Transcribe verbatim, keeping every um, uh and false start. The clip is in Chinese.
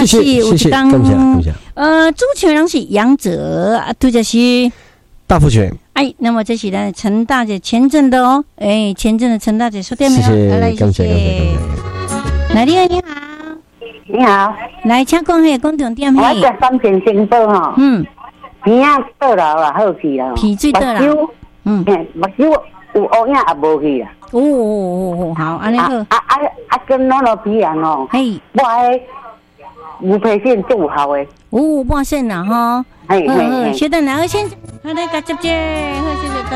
谢谢谢，感谢感谢。 呃，主持人是杨哲啊，杜就是大福全。 哎，那么这是咱陈大姐前阵的哦，哎，前阵的陈大姐说对没有？ 谢谢， 来， 感谢感谢感谢。来，你好，你好， 你好， 来，请讲迄公众点我嘿。 食三千星宝吼，嗯，鼻啊倒流啦，好去啦， 鼻水倒流，嗯， 目睭有乌影也无去啦。 哦哦哦，好，安尼好。 啊啊啊，跟那个鼻炎哦， 嘿， 我迄无皮线最有效的。 哦，半线啦吼。 嘿嘿嘿， 小等两个先，好来，甲接接，好谢谢。